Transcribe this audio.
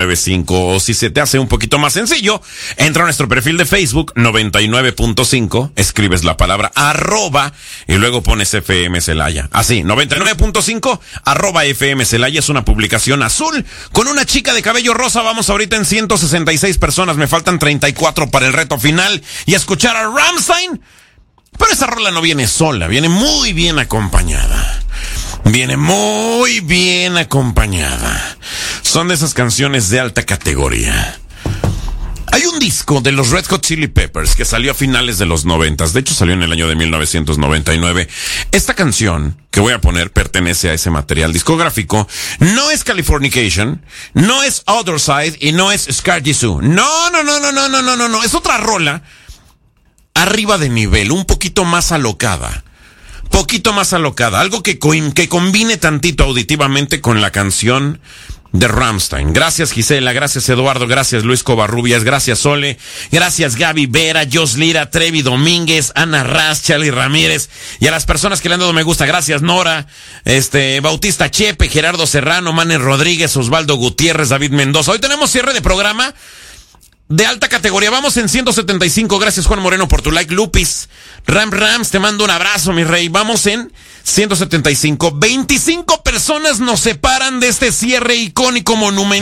99.5. O si se te hace un poquito más sencillo, entra a nuestro perfil de Facebook 99.5, escribes la palabra @ y luego pones FM Celaya. Así, 99.5 @FM Celaya. Es una publicación azul con una chica de cabello rosa. Vamos ahorita en 166 personas, me faltan 34 para el reto final y escuchar a Rammstein. Pero esa rola no viene sola, viene muy bien acompañada. Viene muy bien acompañada. Son de esas canciones de alta categoría. Hay un disco de los Red Hot Chili Peppers que salió a finales de los 90. De hecho, salió en el año de 1999. Esta canción que voy a poner pertenece a ese material discográfico. No es Californication, no es Other Side y no es Scar Tissue. No. Es otra rola arriba de nivel, un poquito más alocada. Algo que combine tantito auditivamente con la canción de Rammstein. Gracias Gisela, gracias Eduardo, gracias Luis Covarrubias, gracias Sole, gracias Gaby Vera, Jos Lira, Trevi Domínguez, Ana Raz, Charlie Ramírez y a las personas que le han dado me gusta. Gracias Nora, Bautista Chepe, Gerardo Serrano, Manes Rodríguez, Osvaldo Gutiérrez, David Mendoza. Hoy tenemos cierre de programa de alta categoría. Vamos en 175. Gracias Juan Moreno por tu like. Lupis, Rams, te mando un abrazo, mi rey. Vamos en 175. 25 personas nos separan de este cierre icónico monumental.